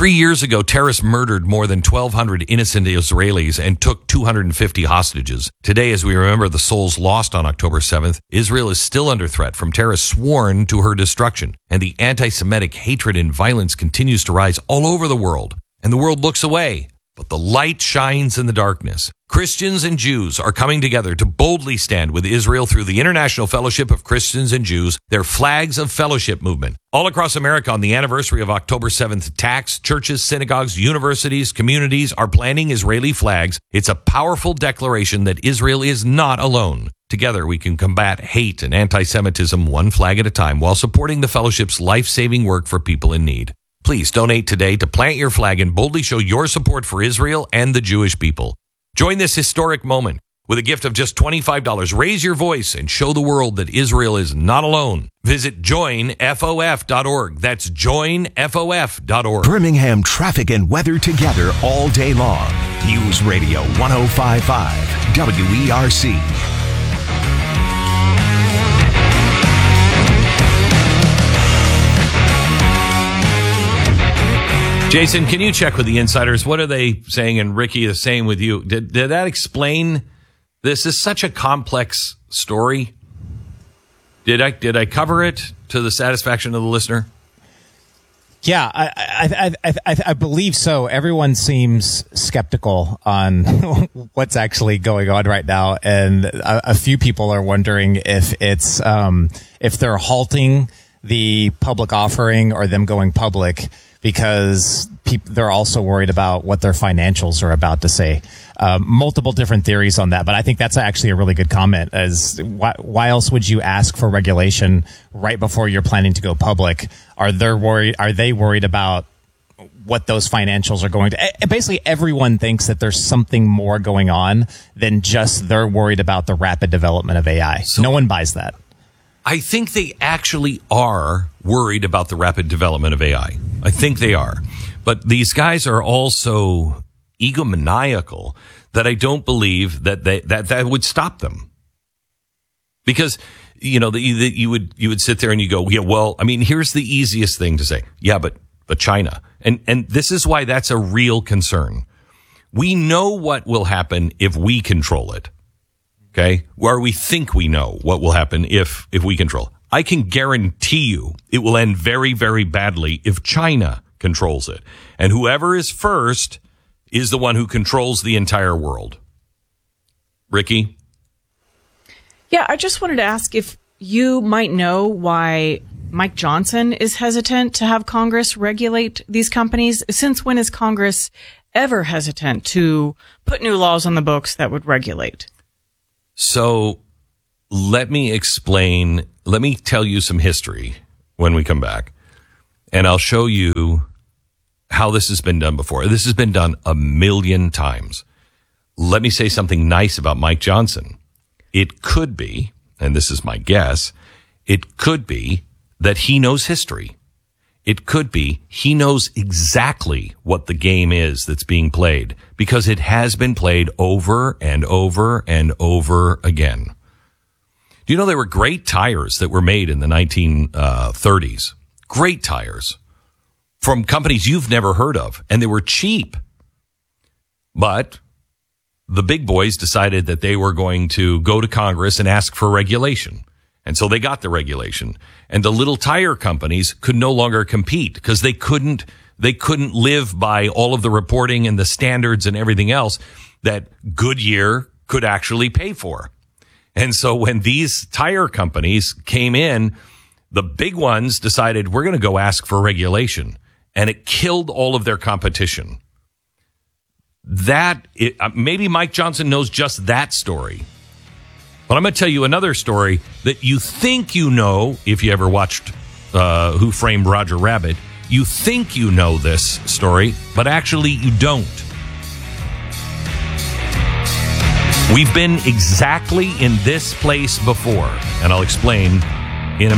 3 years ago, terrorists murdered more than 1,200 innocent Israelis and took 250 hostages. Today, as we remember the souls lost on October 7th, Israel is still under threat from terrorists sworn to her destruction. And the anti-Semitic hatred and violence continues to rise all over the world. And the world looks away. But the light shines in the darkness. Christians and Jews are coming together to boldly stand with Israel through the International Fellowship of Christians and Jews, their Flags of Fellowship movement. All across America on the anniversary of October 7th attacks, churches, synagogues, universities, communities are planting Israeli flags. It's a powerful declaration that Israel is not alone. Together, we can combat hate and anti-Semitism one flag at a time while supporting the fellowship's life-saving work for people in need. Please donate today to plant your flag and boldly show your support for Israel and the Jewish people. Join this historic moment with a gift of just $25. Raise your voice and show the world that Israel is not alone. Visit joinfof.org. That's joinfof.org. Birmingham traffic and weather together all day long. News Radio 105.5 WERC. Jason, can you check with the insiders? What are they saying? And Ricky, the same with you. Did that explain this? Is such a complex story. Did I cover it to the satisfaction of the listener? Yeah, I believe so. Everyone seems skeptical on what's actually going on right now, and a few people are wondering if it's if they're halting the public offering or them going public, because they're also worried about what their financials are about to say. Multiple different theories on that, but I think that's actually a really good comment. As why else would you ask for regulation right before you're planning to go public? Are they worried about what those financials are going to? Basically, everyone thinks that there's something more going on than just they're worried about the rapid development of AI. So no one buys that. I think they actually are worried about the rapid development of AI. I think they are. But these guys are also egomaniacal that I don't believe that that would stop them. Because, you know, you would sit there and you go, yeah, well, I mean, here's the easiest thing to say. Yeah, but China. And this is why that's a real concern. We know what will happen if we control it. Okay? Or we think we know what will happen if we control. I can guarantee you it will end very, very badly if China controls it. And whoever is first is the one who controls the entire world. Ricky? Yeah, I just wanted to ask if you might know why Mike Johnson is hesitant to have Congress regulate these companies. Since when is Congress ever hesitant to put new laws on the books that would regulate? So let me tell you some history when we come back, and I'll show you how this has been done before. This has been done 1,000,000 times. Let me say something nice about Mike Johnson. It could be, and this is my guess, it could be that he knows history. It could be he knows exactly what the game is that's being played, because it has been played over and over and over again. Do you know there were great tires that were made in the 1930s? Great tires from companies you've never heard of, and they were cheap. But the big boys decided that they were going to go to Congress and ask for regulation. And so they got the regulation, and the little tire companies could no longer compete because they couldn't live by all of the reporting and the standards and everything else that Goodyear could actually pay for. And so when these tire companies came in, the big ones decided we're going to go ask for regulation, and it killed all of their competition. Maybe Mike Johnson knows just that story. But I'm going to tell you another story that you think you know if you ever watched Who Framed Roger Rabbit. You think you know this story, but actually you don't. We've been exactly in this place before, and I'll explain